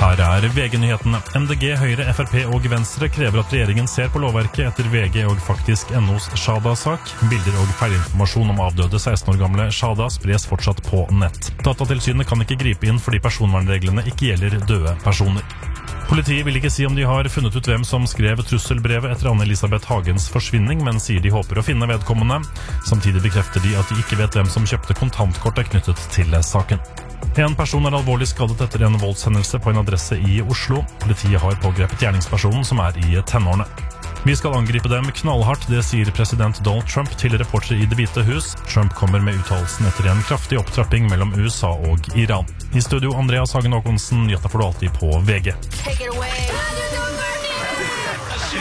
Her VG-nyhetene. MDG, Høyre, FRP og Venstre krever at regjeringen ser på lovverket etter VG og faktisk NOs Shada-sak. Bilder og feilinformasjon om avdøde 16 år gamle Shada spres fortsatt på nett. Datatilsynet kan ikke gripe inn fordi personvernreglene ikke gjelder døde personer. Politiet vil ikke si om de har funnet ut hvem som skrev trusselbrevet etter Anne-Elisabeth Hagens forsvinning, men sier de håper å finne vedkommende. Samtidig bekrefter de at de ikke vet hvem som kjøpte kontantkortet knyttet til saken. En person alvorlig skadet etter en voldshendelse på en adresse i Oslo. Politiet har pågrepet gjerningspersonen som i tenårene. Vi skal angripe dem knallhardt, det sier president Donald Trump til reportere i Det hvite hus. Trump kommer med uttalelsen etter en kraftig opptrapping mellom USA og Iran. I studio Andreas Hagen Håkonsen, nyheter får du alltid på VG.